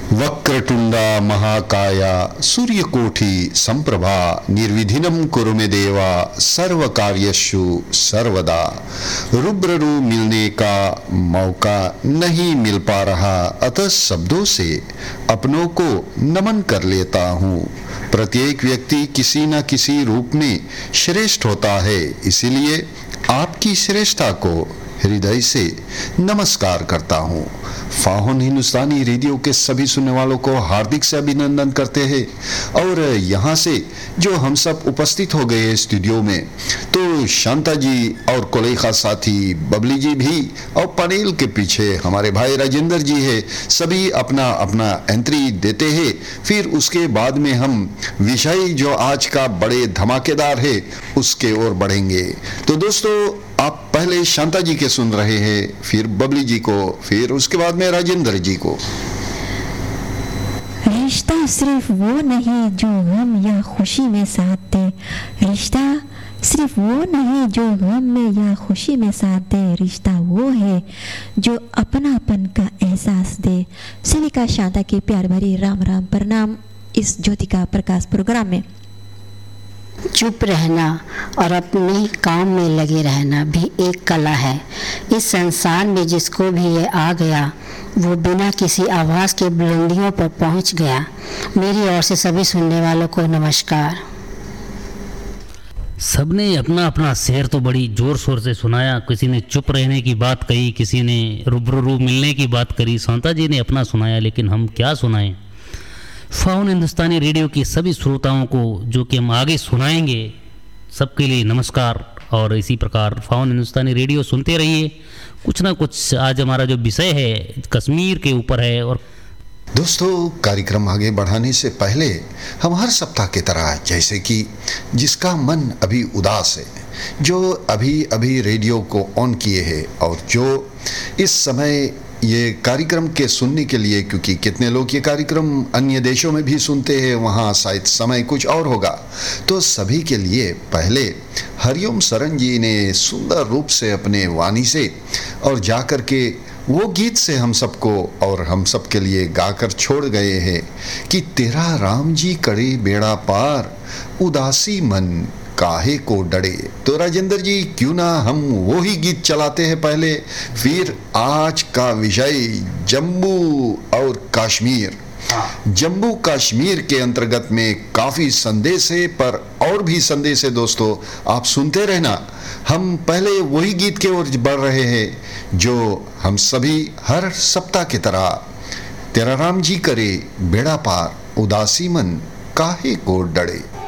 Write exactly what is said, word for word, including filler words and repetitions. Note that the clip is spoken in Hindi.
वक्रतुंडा महाकाया सूर्यकोटि संप्रभा निर्विघ्नं कुरु मे देवा सर्व कार्येषु सर्वदा। रूबरू मिलने का मौका नहीं मिल पा रहा, अतः शब्दों से अपनों को नमन कर लेता हूँ। प्रत्येक व्यक्ति किसी न किसी रूप में श्रेष्ठ होता है, इसीलिए आपकी श्रेष्ठता को हृदय से नमस्कार करता हूँ। फाहुन हिंदुस्तानी रेडियो के सभी सुनने वालों को हार्दिक से अभिनंदन करते हैं। और यहाँ से जो हम सब उपस्थित हो गए स्टूडियो में, तो शांता जी और कोलेखा साथी बबली जी भी, और पैनल के पीछे हमारे भाई राजेंद्र जी है, सभी अपना अपना एंट्री देते हैं। फिर उसके बाद में हम विषय जो आज का बड़े धमाकेदार है उसके ओर बढ़ेंगे। तो दोस्तों, आप पहले शांता जी के सुन रहे हैं, फिर बबली जी को, फिर उसके बाद में राजेंद्र जी को। रिश्ता सिर्फ वो नहीं जो गम या खुशी में साथ दे, रिश्ता सिर्फ वो नहीं जो गम में या खुशी में साथ दे, रिश्ता वो है जो अपनापन का एहसास दे। सभी का शांता की प्यार भरी राम राम प्रणाम। इस ज्योति का प्रकाश प्रोग्राम में चुप रहना और अपने काम में लगे रहना भी एक कला है। इस संसार में जिसको भी ये आ गया, वो बिना किसी आवाज़ के बुलंदियों पर पहुंच गया। मेरी ओर से सभी सुनने वालों को नमस्कार। सबने अपना अपना शेर तो बड़ी जोर शोर से सुनाया। किसी ने चुप रहने की बात कही, किसी ने रूबरू मिलने की बात करी। शांता जी ने अपना सुनाया, लेकिन हम क्या सुनाएं। फाहुन हिंदुस्तानी रेडियो के सभी श्रोताओं को जो कि हम आगे सुनाएंगे, सबके लिए नमस्कार। और इसी प्रकार फाहुन हिंदुस्तानी रेडियो सुनते रहिए। कुछ ना कुछ आज हमारा जो विषय है कश्मीर के ऊपर है। और दोस्तों, कार्यक्रम आगे बढ़ाने से पहले हम हर सप्ताह की तरह, जैसे कि जिसका मन अभी उदास है, जो अभी अभी रेडियो को ऑन किए हैं और जो इस समय ये कार्यक्रम के सुनने के लिए, क्योंकि कितने लोग ये कार्यक्रम अन्य देशों में भी सुनते हैं, वहाँ शायद समय कुछ और होगा, तो सभी के लिए पहले हरिओम सरन जी ने सुंदर रूप से अपने वाणी से और जा कर के वो गीत से हम सबको और हम सब के लिए गाकर छोड़ गए हैं कि तेरा राम जी करे बेड़ा पार, उदासी मन काहे को डरे। तो राजेंद्र जी, क्यों ना हम वो ही गीत चलाते हैं पहले, फिर आज का विषय जम्मू और कश्मीर। जम्मू कश्मीर के अंतर्गत में काफी संदेश है, पर और भी संदेश है दोस्तों, आप सुनते रहना। हम पहले वही गीत के ओर बढ़ रहे हैं जो हम सभी हर सप्ताह की तरह, तेरा राम जी करे बेड़ा पार, उदासी मन काहे को डरे।